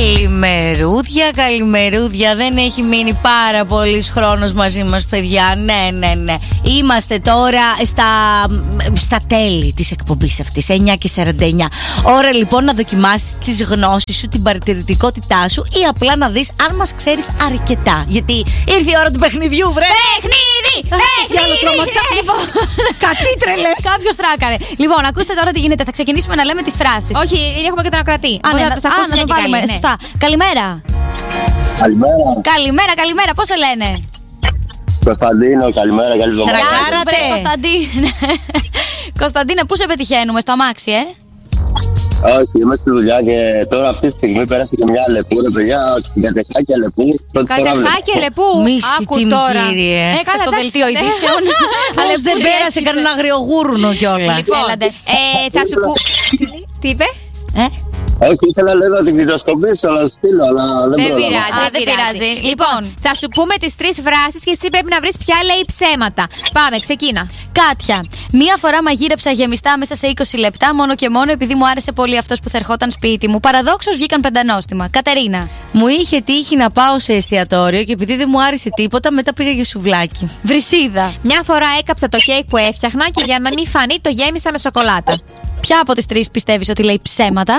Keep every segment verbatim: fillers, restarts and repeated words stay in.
Καλημερούδια, καλημερούδια. Δεν έχει μείνει πάρα πολύς χρόνος μαζί μας, παιδιά. Ναι, ναι, ναι. Είμαστε τώρα στα, στα τέλη της εκπομπής αυτής, εννιά και σαράντα εννιά. Ώρα λοιπόν να δοκιμάσεις τις γνώσεις σου, την παρατηρητικότητά σου ή απλά να δεις αν μας ξέρεις αρκετά. Γιατί ήρθε η ώρα του παιχνιδιού, βρε! Παιχνίδι! Παιχνίδι! Κατήτρελες! Κάποιος τράκαρε. Λοιπόν, ακούστε τώρα τι γίνεται. Θα ξεκινήσουμε να λέμε τις φράσεις. Όχι, έχουμε και τον ακροατή. Α, ναι, να, τους ακούσουμε να το βάλουμε. ναι. Σωστά. Καλημέρα. Καλημέρα. Καλημέρα, καλημέρα. Πώς σε λένε? Κωνσταντίνο, καλημέρα, καλή εβδομάδα. Τρακάρατε. Κωνσταντίνε. Κωνσταντίνε, πού σε πετυχαίνουμε, στο αμάξι, ε? Όχι, είμαι στη δουλειά και τώρα αυτή τη στιγμή πέρασε και μια Αλεπού, ρε παιδιά, Κατεχάκη Αλεπού. Κατεχάκη Αλεπού. Μύστητη μου, κύριε. Έκανα το δελτίο ειδήσεων. Αλλά δεν πέρασε κανένα αγριογούρνο κιόλας. Λοιπόν, θα σου πω. Τι είπε? Ε? Όχι, ήθελα λίγο να την κυριοσκοπήσω, αλλά στείλω, αλλά δεν Δεν πρόλαβα. πειράζει, δεν πειράζει. Λοιπόν, θα σου πούμε τις τρεις φράσεις και εσύ πρέπει να βρεις ποια λέει ψέματα. Πάμε, ξεκίνα. Κάτια. Μία φορά μαγείρεψα γεμιστά μέσα σε είκοσι λεπτά, μόνο και μόνο επειδή μου άρεσε πολύ αυτός που θα ερχόταν σπίτι μου. Παραδόξως βγήκαν πεντανόστιμα. Κατερίνα. Μου είχε τύχει να πάω σε εστιατόριο και επειδή δεν μου άρεσε τίποτα, μετά πήγα για σουβλάκι. Βρυσίδα. Μια φορά έκαψα το κέικ που έφτιαχνα και για να μην φανεί το γέμισα με σοκολάτα. Ποια από τις τρεις πιστεύεις ότι λέει ψέματα?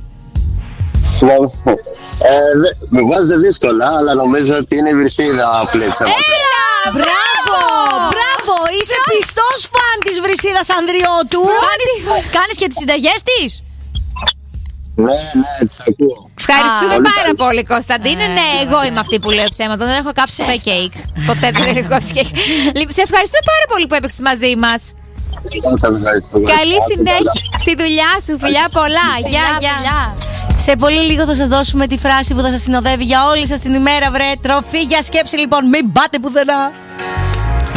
Ε, δε, με βάζετε δύσκολα, αλλά νομίζω ότι είναι η Βρυσίδα που λέει ψέματα. Έλα! Μπράβο! Μπράβο! Είσαι πιστός φαν της Βρυσίδας Ανδριώτου. Κάνεις, κάνεις και τις συνταγές της? Ναι, ναι, τις ακούω. Ευχαριστούμε Α, πάρα πολύ πολύ, Κωνσταντίνε. Ναι, εγώ είμαι αυτή που λέω ψέματα. Δεν έχω κάψει το κέικ. Ποτέ δεν έχω κάψει κέικ. Σε ευχαριστούμε πάρα πολύ που έπαιξες μαζί μας. Καλή συνέχεια στη δουλειά σου, φιλιά πολλά. Γεια, γεια. Σε πολύ λίγο θα σας δώσουμε τη φράση που θα σας συνοδεύει για όλη σας την ημέρα, βρε. Τροφή για σκέψη λοιπόν, μην πάτε πουθενά.